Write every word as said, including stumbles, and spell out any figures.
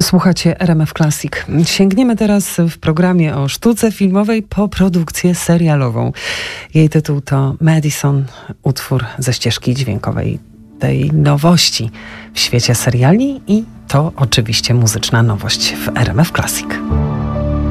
Słuchacie R M F Classic. Sięgniemy teraz w programie o sztuce filmowej po produkcję serialową. Jej tytuł to Madison, utwór ze ścieżki dźwiękowej tej nowości w świecie seriali i to oczywiście muzyczna nowość w R M F Classic.